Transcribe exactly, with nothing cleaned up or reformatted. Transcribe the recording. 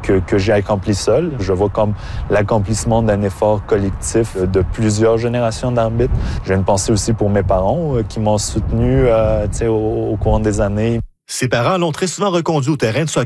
que, que j'ai accompli seul. Je vois comme l'accomplissement d'un effort collectif de plusieurs générations d'arbitres. J'ai une pensée aussi pour mes parents euh, qui m'ont soutenu euh, au, au cours des années. Ses parents l'ont très souvent reconduit au terrain de soccer